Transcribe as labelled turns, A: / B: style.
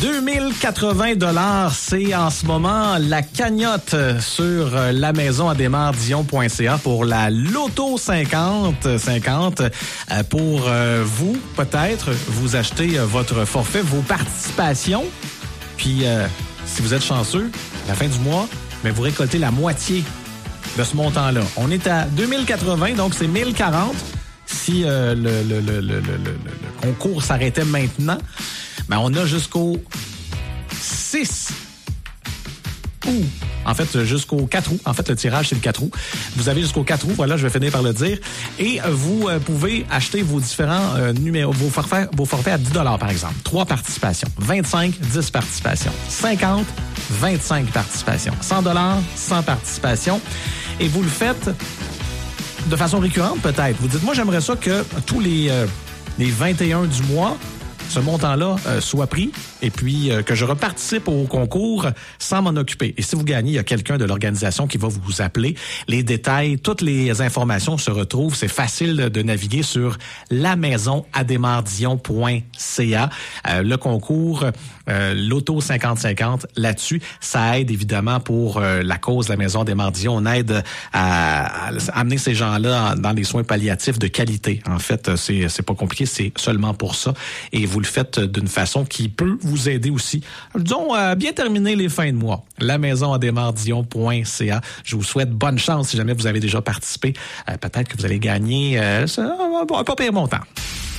A: 2080 $, c'est en ce moment la cagnotte sur lamaisonademardion.ca pour la Loto 50. Pour vous, peut-être, vous achetez votre forfait, vos participations. Puis, si vous êtes chanceux, à la fin du mois, mais vous récoltez la moitié de ce montant-là. On est à 2080, donc c'est 1040. Si le concours s'arrêtait maintenant, ben on a jusqu'au 6 août. En fait, jusqu'au 4 août. En fait, le tirage, c'est le 4 août. Vous avez jusqu'au 4 août. Voilà, je vais finir par le dire. Et vous pouvez acheter vos différents numéros, vos forfaits à 10 $ par exemple. 3 participations. 25, 10 participations. 50, 25 participations. 100 $, 100 participations. Et vous le faites de façon récurrente, peut-être. Vous dites, moi, j'aimerais ça que tous les 21 du mois, ce montant-là soit pris et puis que je reparticipe au concours sans m'en occuper. Et si vous gagnez, il y a quelqu'un de l'organisation qui va vous appeler. Les détails, toutes les informations se retrouvent. C'est facile de naviguer sur lamaisonademardion.ca. Le concours Loto 50-50, là-dessus, ça aide évidemment pour la cause de la Maison des Mardions. On aide à amener ces gens-là dans des soins palliatifs de qualité. En fait, c'est pas compliqué, c'est seulement pour ça. Et vous le faites d'une façon qui peut vous aider aussi, disons, à bien terminer les fins de mois. lamaisonademardion.ca. Je vous souhaite bonne chance si jamais vous avez déjà participé. Peut-être que vous allez gagner un pas pire montant.